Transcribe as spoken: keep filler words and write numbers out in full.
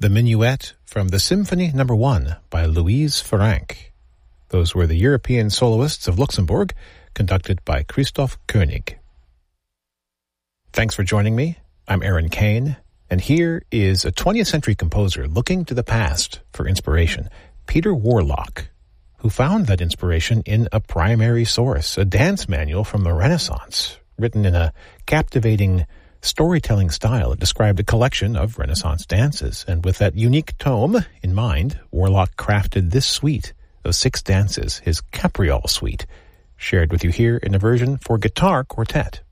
The Minuet from the Symphony Number One by Louise Franck. Those were the European soloists of Luxembourg, conducted by Christoph Koenig. Thanks for joining me. I'm Aaron Kane, and here is a twentieth century composer looking to the past for inspiration, Peter Warlock, who found that inspiration in a primary source, a dance manual from the Renaissance, written in a captivating storytelling style. It described a collection of Renaissance dances, and with that unique tome in mind, Warlock crafted this suite of six dances, his Capriole suite, shared with you here in a version for guitar quartet.